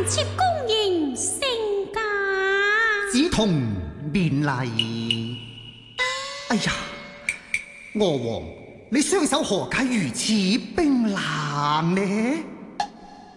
妾恭迎聖駕。 子彤免禮。哎呀，娥皇，你雙手何解如此冰冷呢？